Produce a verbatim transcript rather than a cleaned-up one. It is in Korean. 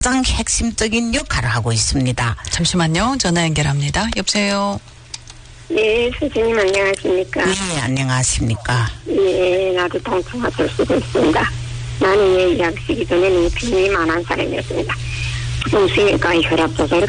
가장 핵심적인 역할을 하고 있습니다. 잠시만요. 전화 연결합니다. 여보세요. 예, 선생님 안녕하십니까? 네, 안녕하십니까? 예, 나도 통증화 될 수도 있습니다. 나는 예, 약 쓰기 전에는 병이 많은 사람이었습니다. 부정수니까 혈압 조절